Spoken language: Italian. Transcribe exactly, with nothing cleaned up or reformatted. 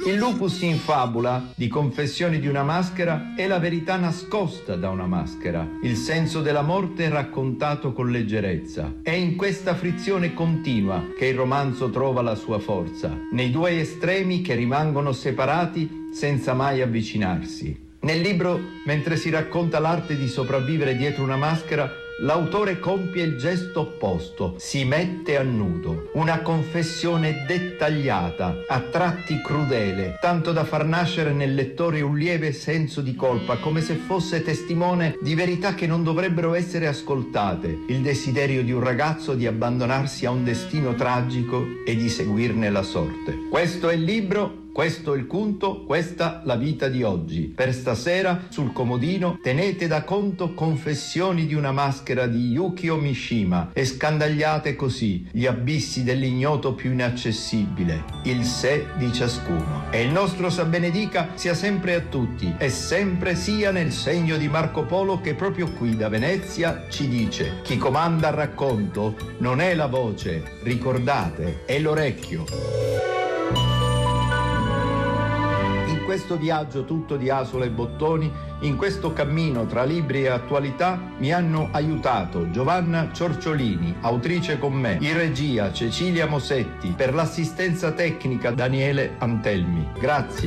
Il lupus in fabula di Confessioni di una maschera è la verità nascosta da una maschera, il senso della morte raccontato con leggerezza. È in questa frizione continua che il romanzo trova la sua forza, nei due estremi che rimangono separati senza mai avvicinarsi. Nel libro, mentre si racconta l'arte di sopravvivere dietro una maschera, l'autore compie il gesto opposto, si mette a nudo. Una confessione dettagliata, a tratti crudele, tanto da far nascere nel lettore un lieve senso di colpa, come se fosse testimone di verità che non dovrebbero essere ascoltate. Il desiderio di un ragazzo di abbandonarsi a un destino tragico e di seguirne la sorte. Questo è il libro. Questo è il Cunto, questa la vita di oggi. Per stasera, sul comodino, tenete da conto Confessioni di una maschera di Yukio Mishima e scandagliate così gli abissi dell'ignoto più inaccessibile, il sé di ciascuno. E il nostro sa benedica sia sempre a tutti e sempre sia nel segno di Marco Polo, che proprio qui da Venezia ci dice: chi comanda il racconto non è la voce, ricordate, è l'orecchio. In questo viaggio tutto di asole e bottoni, in questo cammino tra libri e attualità, mi hanno aiutato Giovanna Ciorciolini, autrice con me, in regia Cecilia Mosetti, per l'assistenza tecnica Daniele Antelmi. Grazie.